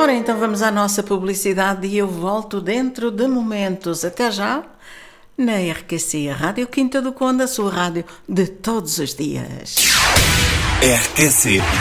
Ora, então vamos à nossa publicidade e eu volto dentro de momentos. Até já, na RQC, a Rádio Quinta do Conde, a sua rádio de todos os dias. RQC